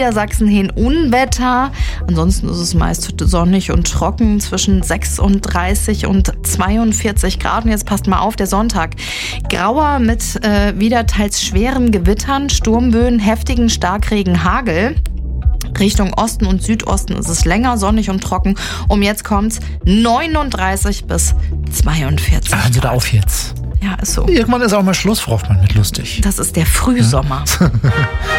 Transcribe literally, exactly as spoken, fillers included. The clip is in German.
Niedersachsen hin Unwetter. Ansonsten ist es meist sonnig und trocken zwischen sechsunddreißig und zweiundvierzig Grad. Und jetzt passt mal auf, der Sonntag. Grauer mit äh, wieder teils schweren Gewittern, Sturmböen, heftigen Starkregen, Hagel. Richtung Osten und Südosten ist es länger sonnig und trocken. Um jetzt kommt's neununddreißig bis zweiundvierzig. Hören Sie da auf jetzt. Ja, ist so. Irgendwann ist auch mal Schluss, Frau Hoffmann, mit lustig. Das ist der Frühsommer. Ja.